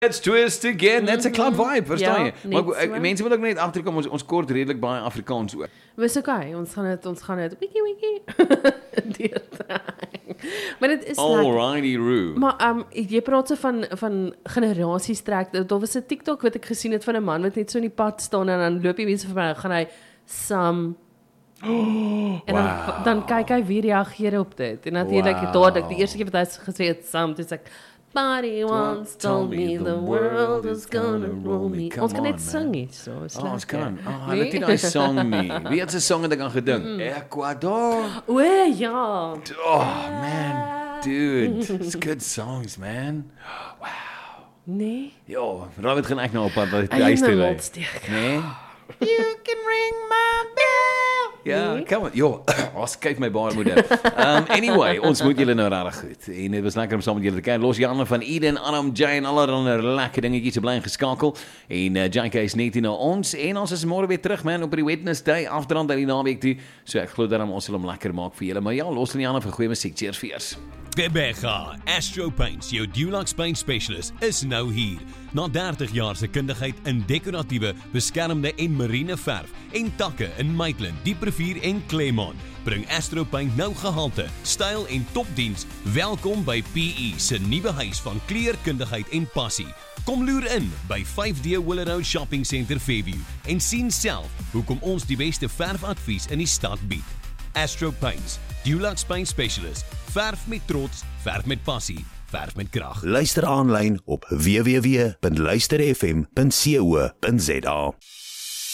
Let's twist again, that's a club vibe, verstaan jy? net Maar so. mense moet ook net agterkom, ons kort redelik baie Afrikaans ook. Dis okay, ons gaan dit wiki deurtrek. Maar dit is lekker. Alrighty, Roo. Maar jy praat so van generasies trek. Daar was 'n TikTok wat ek gesien het van 'n man wat net so in die pad staan en dan loop die mense verby, gaan hy en dan kyk hy wie reageer op dit. En natuurlik dadelik die eerste keer wat hy gesê het Sam, dis ek Body once told me the world is gonna roll me. Ons kan net sing iets so. Ons kan. Hulle het nie daai song nie. Wie het 'n song wat ek aan gedink? Ecuador. O ja. Oh man, dude, it's good songs, man. Wow. Nee. Jo, Robert gaan ek nou op pad by die Hy huis het toe my ry. mond steek. Nee. You can ring my bell. Ja, come on. Jo, kyk my baarmoeder. Anyway, ons moet julle nou regtig goed. En dit was lekker om saam met julle te kyk. Los Janne van Eden, Adam, Jay en allerlei lekker dingetjies te bly geskakel. En JK is net hier na ons en ons is môre weer terug man op die Wednesday afdrand uit die naweek toe. So ek glo dat ons sal hom lekker maak vir julle. Maar ja, Los Janne vir goeie musiek. Cheers vir eers. Bebega, Astro Paints, jou Dulux Paint Specialist, is nou hier. Na 30 jaar se kundigheid in dekoratiewe, beskermde en marine verf en takke in Maitland, Dieprevier en Claremont, bring Astro Paint nou gehalte, styl en topdiens. Welkom by PE se nuwe huis van kleurkundigheid en passie. Kom loer in by 5D Willow Shopping Centre Fairview en sien self hoekom ons die beste verfadvies in die stad bied. Astro Paints, Dulux Paint Specialist. Verf met trots, verf met passie, verf met krag. Luister aanlyn op www.luisterfm.co.za.